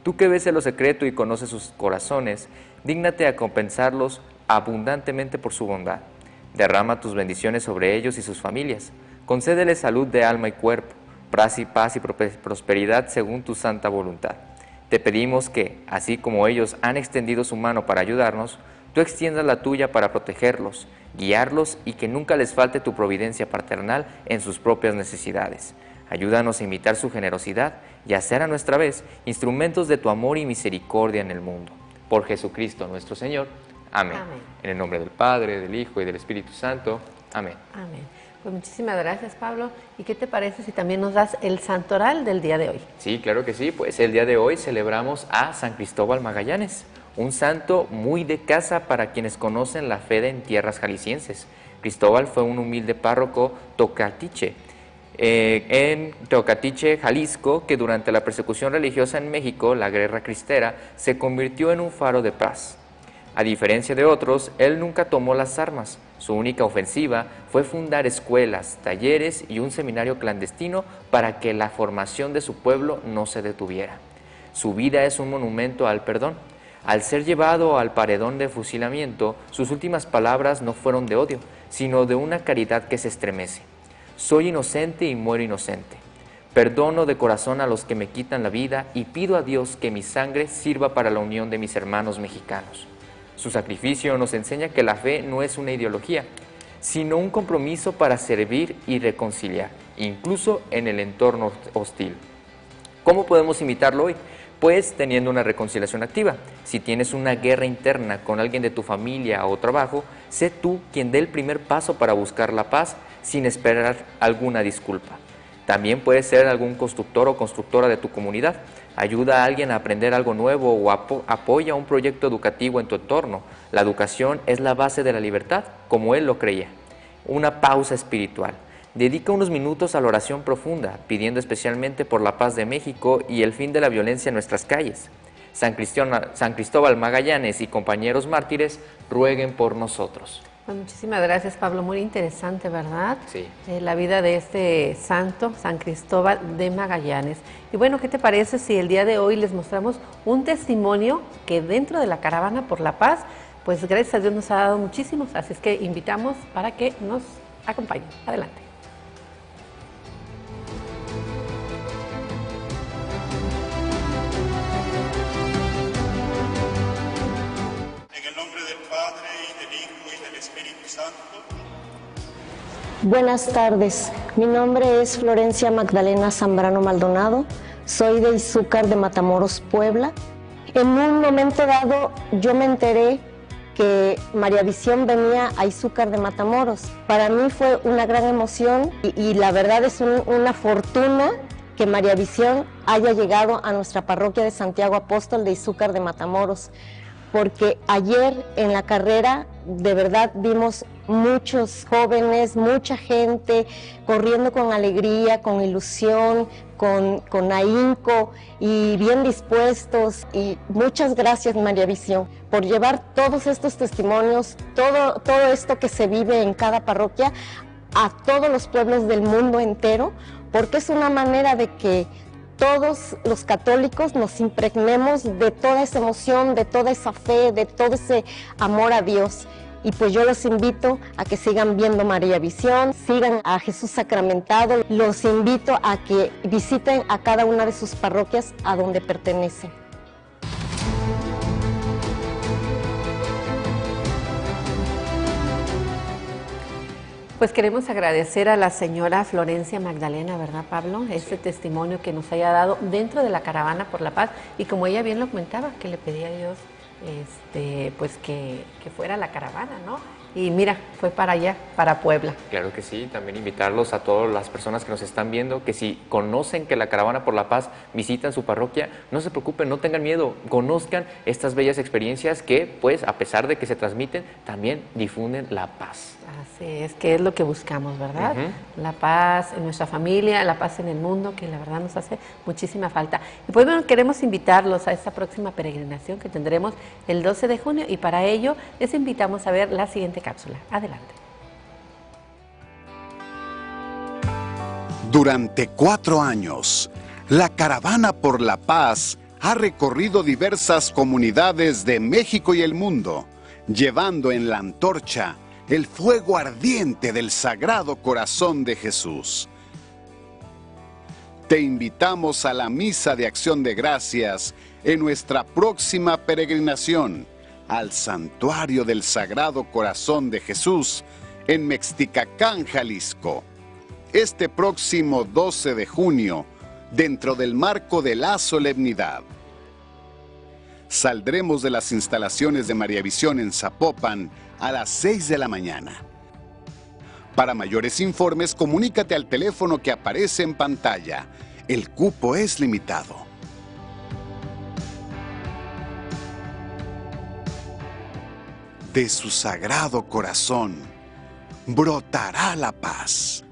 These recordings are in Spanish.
Tú que ves en lo secreto y conoces sus corazones, dígnate a compensarlos abundantemente por su bondad. Derrama tus bendiciones sobre ellos y sus familias. Concédeles salud de alma y cuerpo, paz y prosperidad según tu santa voluntad. Te pedimos que, así como ellos han extendido su mano para ayudarnos, tú extiendas la tuya para protegerlos, guiarlos y que nunca les falte tu providencia paternal en sus propias necesidades. Ayúdanos a imitar su generosidad y a ser a nuestra vez instrumentos de tu amor y misericordia en el mundo. Por Jesucristo nuestro Señor. Amén. Amén. En el nombre del Padre, del Hijo y del Espíritu Santo. Amén. Amén. Pues muchísimas gracias, Pablo. ¿Y qué te parece si también nos das el santoral del día de hoy? Sí, claro que sí. Pues el día de hoy celebramos a San Cristóbal Magallanes, un santo muy de casa para quienes conocen la fe en tierras jaliscienses. Cristóbal fue un humilde párroco tocatiche, en Teocatiche, Jalisco, que durante la persecución religiosa en México, la Guerra Cristera, se convirtió en un faro de paz. A diferencia de otros, él nunca tomó las armas. Su única ofensiva fue fundar escuelas, talleres y un seminario clandestino para que la formación de su pueblo no se detuviera. Su vida es un monumento al perdón. Al ser llevado al paredón de fusilamiento, sus últimas palabras no fueron de odio, sino de una caridad que se estremece. Soy inocente y muero inocente. Perdono de corazón a los que me quitan la vida y pido a Dios que mi sangre sirva para la unión de mis hermanos mexicanos. Su sacrificio nos enseña que la fe no es una ideología, sino un compromiso para servir y reconciliar, incluso en el entorno hostil. ¿Cómo podemos imitarlo hoy? Pues teniendo una reconciliación activa. Si tienes una guerra interna con alguien de tu familia o trabajo, sé tú quien dé el primer paso para buscar la paz sin esperar alguna disculpa. También puedes ser algún constructor o constructora de tu comunidad. Ayuda a alguien a aprender algo nuevo o apoya un proyecto educativo en tu entorno. La educación es la base de la libertad, como él lo creía. Una pausa espiritual. Dedica unos minutos a la oración profunda, pidiendo especialmente por la paz de México y el fin de la violencia en nuestras calles. San Cristóbal Magallanes y compañeros mártires, rueguen por nosotros. Pues muchísimas gracias, Pablo. Muy interesante, ¿verdad? Sí. La vida de este santo, San Cristóbal de Magallanes. Y bueno, ¿qué te parece si el día de hoy les mostramos un testimonio que dentro de la Caravana por la Paz, pues gracias a Dios nos ha dado muchísimos, así es que invitamos para que nos acompañen. Adelante. Buenas tardes, mi nombre es Florencia Magdalena Zambrano Maldonado, soy de Izúcar de Matamoros, Puebla. En un momento dado yo me enteré que María Visión venía a Izúcar de Matamoros. Para mí fue una gran emoción y la verdad es una fortuna que María Visión haya llegado a nuestra parroquia de Santiago Apóstol de Izúcar de Matamoros, porque ayer en la carrera de verdad vimos muchos jóvenes, mucha gente corriendo con alegría, con ilusión, con ahínco y bien dispuestos. Y muchas gracias, María Visión, por llevar todos estos testimonios, todo esto que se vive en cada parroquia a todos los pueblos del mundo entero, porque es una manera de que todos los católicos nos impregnemos de toda esa emoción, de toda esa fe, de todo ese amor a Dios. Y pues yo los invito a que sigan viendo María Visión, sigan a Jesús Sacramentado. Los invito a que visiten a cada una de sus parroquias a donde pertenecen. Pues queremos agradecer a la señora Florencia Magdalena, ¿verdad, Pablo? Este testimonio que nos haya dado dentro de la Caravana por la Paz, y como ella bien lo comentaba, que le pedía a Dios pues que fuera la caravana, ¿no? Y mira, fue para allá, para Puebla. Claro que sí, también invitarlos a todas las personas que nos están viendo, que si conocen que la Caravana por la Paz visitan su parroquia, no se preocupen, no tengan miedo, conozcan estas bellas experiencias que, pues, a pesar de que se transmiten, también difunden la paz. Así es, que es lo que buscamos, ¿verdad? La paz en nuestra familia, la paz en el mundo, que la verdad nos hace muchísima falta. Y pues bueno, queremos invitarlos a esta próxima peregrinación que tendremos el 12 de junio y para ello les invitamos a ver la siguiente cápsula. Adelante. Durante 4 años, la Caravana por la Paz ha recorrido diversas comunidades de México y el mundo, llevando en la antorcha el fuego ardiente del Sagrado Corazón de Jesús. Te invitamos a la Misa de Acción de Gracias en nuestra próxima peregrinación al Santuario del Sagrado Corazón de Jesús en Mexticacán, Jalisco. Este próximo 12 de junio, dentro del marco de la solemnidad. Saldremos de las instalaciones de María Visión en Zapopan a las 6 de la mañana. Para mayores informes, comunícate al teléfono que aparece en pantalla. El cupo es limitado. De su Sagrado Corazón brotará la paz.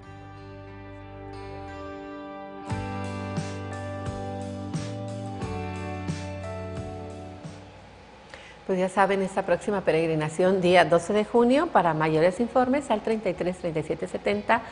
Pues ya saben, esta próxima peregrinación, día 12 de junio, para mayores informes al 33 37 70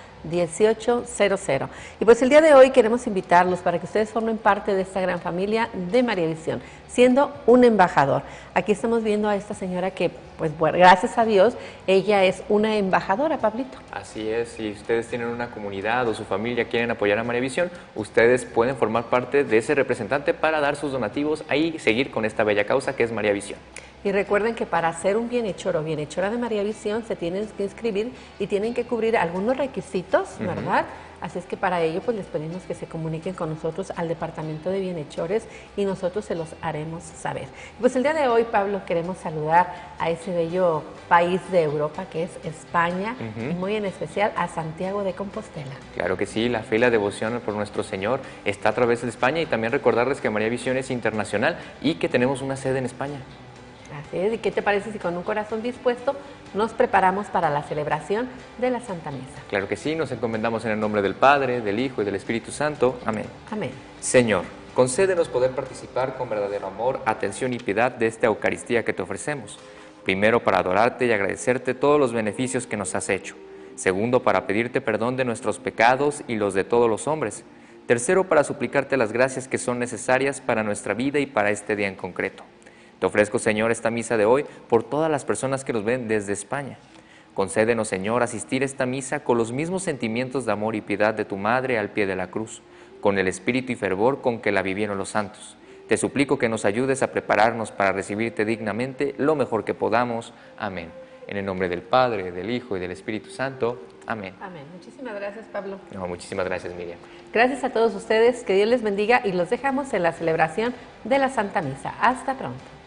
1800. Y pues el día de hoy queremos invitarlos para que ustedes formen parte de esta gran familia de María Visión, siendo un embajador. Aquí estamos viendo a esta señora que, pues bueno, gracias a Dios, ella es una embajadora, Pablito. Así es, si ustedes tienen una comunidad o su familia quieren apoyar a María Visión, ustedes pueden formar parte de ese representante para dar sus donativos ahí y seguir con esta bella causa que es María Visión. Y recuerden que para ser un bienhechor o bienhechora de María Visión se tienen que inscribir y tienen que cubrir algunos requisitos, ¿verdad? Así es que para ello pues les pedimos que se comuniquen con nosotros al Departamento de Bienhechores y nosotros se los haremos saber. Pues el día de hoy, Pablo, queremos saludar a ese bello país de Europa que es España y muy en especial a Santiago de Compostela. Claro que sí, la fe y la devoción por nuestro Señor está a través de España y también recordarles que María Visión es internacional y que tenemos una sede en España. Así es, ¿y qué te parece si con un corazón dispuesto nos preparamos para la celebración de la Santa Misa? Claro que sí, nos encomendamos en el nombre del Padre, del Hijo y del Espíritu Santo. Amén. Amén. Señor, concédenos poder participar con verdadero amor, atención y piedad de esta Eucaristía que te ofrecemos. Primero, para adorarte y agradecerte todos los beneficios que nos has hecho. Segundo, para pedirte perdón de nuestros pecados y los de todos los hombres. Tercero, para suplicarte las gracias que son necesarias para nuestra vida y para este día en concreto. Te ofrezco, Señor, esta misa de hoy por todas las personas que nos ven desde España. Concédenos, Señor, asistir a esta misa con los mismos sentimientos de amor y piedad de tu Madre al pie de la cruz, con el espíritu y fervor con que la vivieron los santos. Te suplico que nos ayudes a prepararnos para recibirte dignamente lo mejor que podamos. Amén. En el nombre del Padre, del Hijo y del Espíritu Santo. Amén. Amén. Muchísimas gracias, Pablo. No, muchísimas gracias, Miriam. Gracias a todos ustedes, que Dios les bendiga y los dejamos en la celebración de la Santa Misa. Hasta pronto.